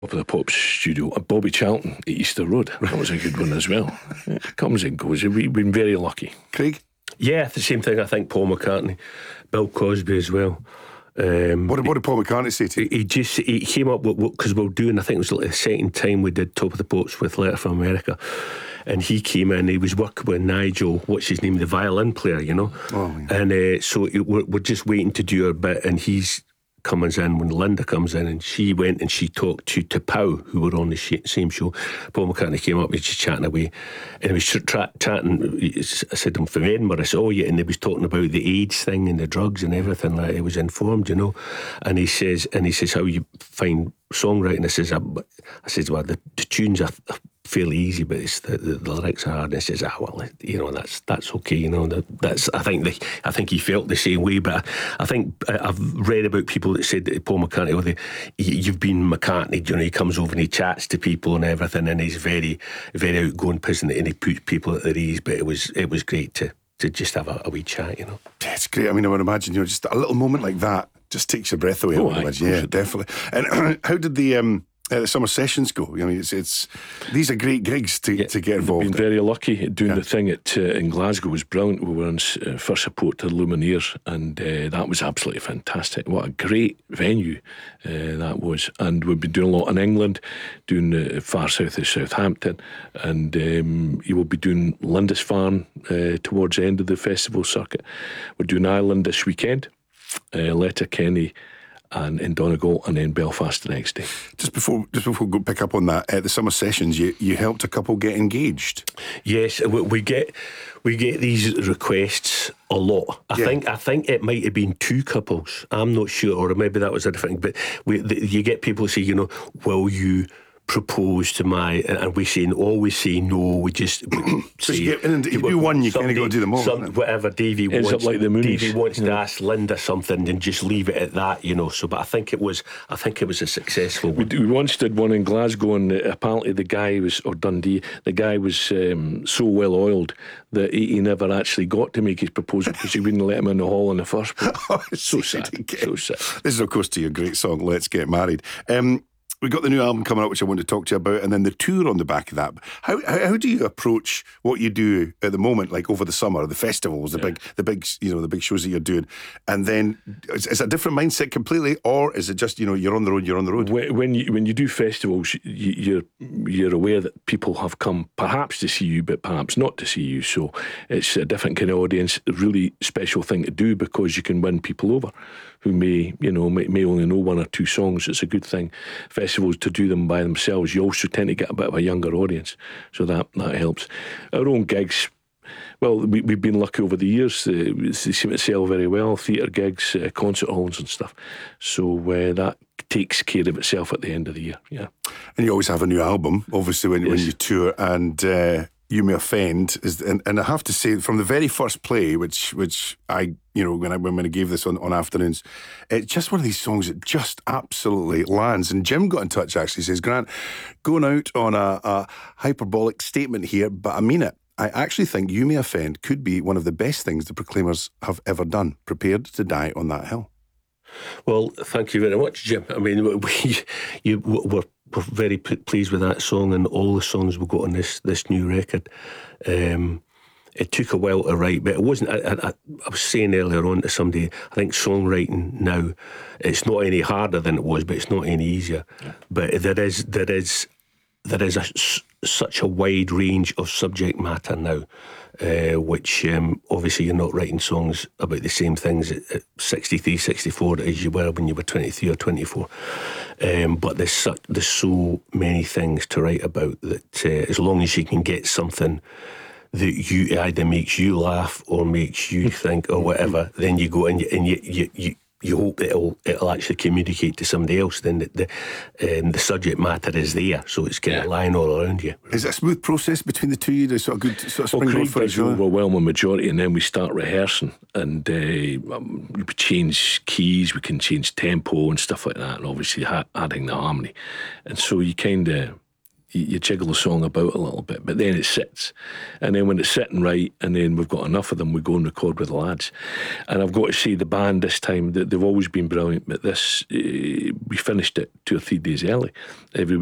Of the Pops studio, Bobby Charlton at Easter Road. That was a good one as well. It comes and goes. We've been very lucky. Craig? Yeah, the same thing. I think Paul McCartney, Bill Cosby as well. What did Paul McCartney say to you? He came up with, because we were doing, I think it was like the second time we did Top of the Pops with Letter from America, and he came in. He was working with Nigel, what's his name, the violin player, you know. Oh, yeah. And so we're just waiting to do our bit, and he's comes in when Linda comes in, and she went and she talked to Tapau, who were on the same show. Paul McCartney came up, he was just chatting away, and he was chatting. I said, I'm from Edinburgh. I said, oh yeah, and he was talking about the AIDS thing and the drugs and everything. Like, he was informed, you know. And he says, how you find songwriting? I says, well, the tunes are fairly easy, but it's the lyrics are hard. And he says, well, you know, that's okay, you know. That's I think he felt the same way. But I think I've read about people that said that Paul McCartney, you've been McCartney, you know, he comes over and he chats to people and everything, and he's very, very outgoing person, and he puts people at their ease. But it was great to just have a wee chat, you know. Yeah, it's great. I mean, I would imagine, you know, just a little moment like that just takes your breath away. Yeah, definitely. And how did the summer sessions go? I mean, it's these are great gigs to get involved. We've been very lucky. Doing the thing in Glasgow was brilliant. We were on first support to Lumineers, and that was absolutely fantastic. What a great venue that was. And we've been doing a lot in England, doing the far south of Southampton, and you will be doing Lindisfarne towards the end of the festival circuit. We're doing Ireland this weekend, Letterkenny, and in Donegal, and then Belfast the next day. Just before we go pick up on that, the summer sessions, you helped a couple get engaged. Yes, we get these requests a lot. I think it might have been two couples. I'm not sure, or maybe that was a different thing. But you get people say, you know, will you propose to my, and always say no. We just say, if you do one, you kind of got to do them all. Whatever Davey wants, up like the Moonies. Davey wants to ask Linda something, and just leave it at that, you know. So, but I think it was a successful one. We once did one in Glasgow, and apparently the guy was, or Dundee, the guy was so well oiled that he never actually got to make his proposal because he wouldn't let him in the hall in the first place. So sad. So sad. This is, of course, to your great song, Let's Get Married. We've got the new album coming out, which I want to talk to you about, and then the tour on the back of that. How do you approach what you do at the moment, like over the summer, the festivals, the big shows that you're doing, and then is it a different mindset completely, or is it just, you know, you're on the road? When you do festivals, you're aware that people have come perhaps to see you, but perhaps not to see you. So it's a different kind of audience. A really special thing to do because you can win people over who may only know one or two songs. It's a good thing. Festivals, to do them by themselves, you also tend to get a bit of a younger audience, so that helps. Our own gigs, well, we've been lucky over the years. They seem to sell very well. Theatre gigs, concert halls and stuff. So that takes care of itself at the end of the year. Yeah. And you always have a new album, obviously, when you tour, and You May Offend and I have to say, from the very first play, which I, you know, when I gave this on afternoons, it's just one of these songs that just absolutely lands. And Jim got in touch, actually, says, Grant, going out on a hyperbolic statement here, but I mean it. I actually think You May Offend could be one of the best things the Proclaimers have ever done. Prepared to die on that hill. Well, thank you very much, Jim. I mean, we're very pleased with that song and all the songs we got on this new record. It took a while to write, but it wasn't. I was saying earlier on to somebody, I think songwriting now, it's not any harder than it was, but it's not any easier. Yeah. But there is such a wide range of subject matter now, which obviously you're not writing songs about the same things at 63, 64 as you were when you were 23 or 24. But there's so many things to write about that as long as you can get something that you either makes you laugh or makes you think or whatever, then you go and you hope that it'll actually communicate to somebody else. Then the subject matter is there, so it's kind of lying all around you. Is it a smooth process between the two? You sort of good springboard for each other? Overwhelming majority, and then we start rehearsing, and we change keys, we can change tempo and stuff like that, and obviously adding the harmony, and so you kind of you jiggle the song about a little bit, but then it sits. And then when it's sitting right, and then we've got enough of them, we go and record with the lads. And I've got to say, the band this time, they've always been brilliant, but this, we finished it 2 or 3 days early. Everybody